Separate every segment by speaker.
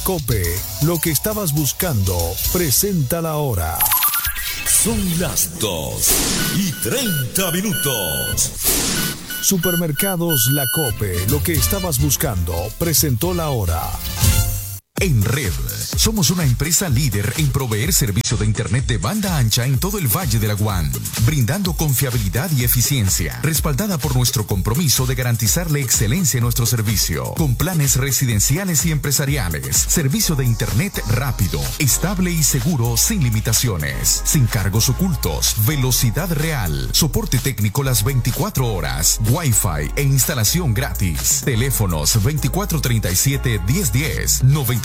Speaker 1: COPE, lo que estabas buscando, presenta la hora.
Speaker 2: Son las 2:30.
Speaker 1: Supermercados La Cope, lo que estabas buscando, presentó la hora.
Speaker 3: En Red, somos una empresa líder en proveer servicio de internet de banda ancha en todo el Valle de Laguán, brindando confiabilidad y eficiencia, respaldada por nuestro compromiso de garantizarle excelencia en nuestro servicio, con planes residenciales y empresariales, servicio de internet rápido, estable y seguro, sin limitaciones, sin cargos ocultos, velocidad real, soporte técnico las 24 horas, Wi-Fi e instalación gratis, teléfonos 2437-1010,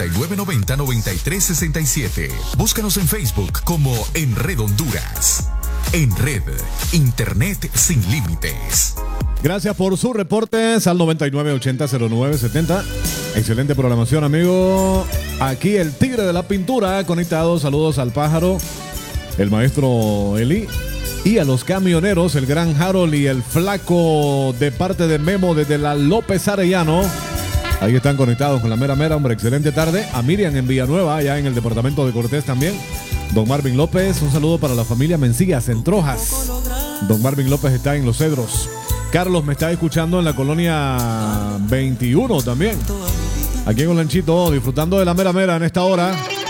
Speaker 3: 9990-9367. Búscanos en Facebook como En Red Honduras. En Red, Internet sin límites.
Speaker 4: Gracias por sus reportes al 99800970. Excelente programación, amigo. Aquí el Tigre de la Pintura conectado. Saludos al Pájaro, el maestro Eli, y a los camioneros, el gran Harold y el Flaco, de parte de Memo desde la López Arellano. Ahí están conectados con la mera, hombre. Excelente tarde. A Miriam en Villanueva, allá en el departamento de Cortés también. Don Marvin López, un saludo para la familia Mencías en Trojas. Don Marvin López está en Los Cedros. Carlos me está escuchando en la colonia 21 también. Aquí en Olanchito, disfrutando de la mera en esta hora.